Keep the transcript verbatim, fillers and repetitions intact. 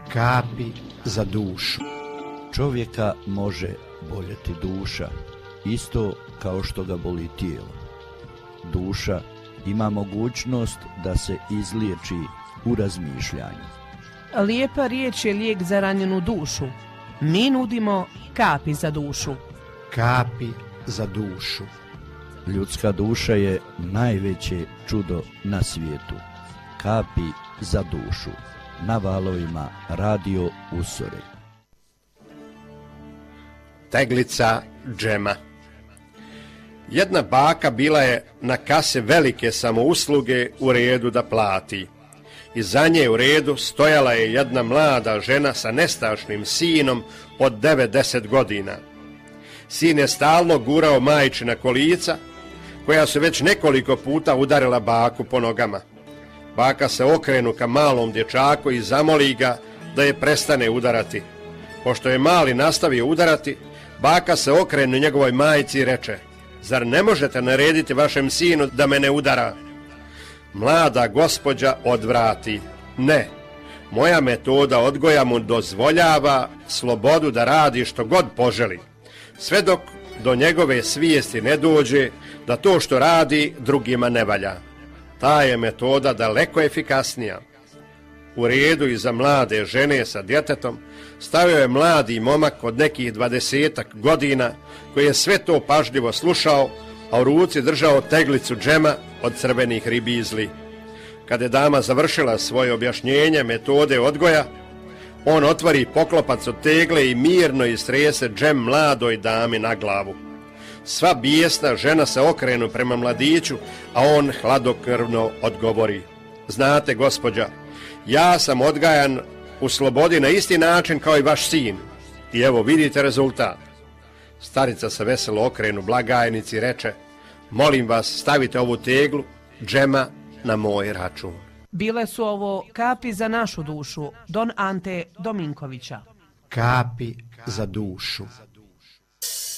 Kapi za dušu. Čovjeka može boljeti duša, isto kao što ga boli tijelo. Duša ima mogućnost da se izliječi u razmišljanju. Lijepa riječ je lijek za ranjenu dušu. Mi nudimo kapi za dušu. Kapi za dušu. Ljudska duša je najveće čudo na svijetu. Kapi za dušu. Na valovima Radio Usore. Teglica džema. Jedna baka bila je na kase velike samousluge u redu da plati. I za nje u redu stojala je jedna mlada žena sa nestašnim sinom od devedeset godina. Sin je stalno gurao majčina kolica, koja su već nekoliko puta udarila baku po nogama. Baka se okrenu ka malom dječaku i zamoli ga da je prestane udarati. Pošto je mali nastavio udarati, baka se okrenu njegovoj majci i reče: "Zar ne možete narediti vašem sinu da me ne udara?" Mlada gospođa odvrati: "Ne, moja metoda odgoja mu dozvoljava slobodu da radi što god poželi, sve dok do njegove svijesti ne dođe da to što radi drugima ne valja. Ta je metoda daleko efikasnija." U redu iza mlade žene sa djetetom stavio je mladi momak od nekih dvadesetak godina koji je sve to pažljivo slušao, a u ruci držao teglicu džema od crvenih ribizli. Kada je dama završila svoje objašnjenje metode odgoja, on otvori poklopac od tegle i mirno istrese džem mladoj dami na glavu. Sva bijesna žena se okrenu prema mladiću, a on hladnokrvno odgovori: "Znate, gospođa, ja sam odgajan u slobodi na isti način kao i vaš sin. I evo vidite rezultat." Starica se veselo okrenu blagajnici i reče: "Molim vas, stavite ovu teglu džema na moj račun." Bile su ovo kapi za našu dušu, Don Ante Dominkovića. Kapi za dušu.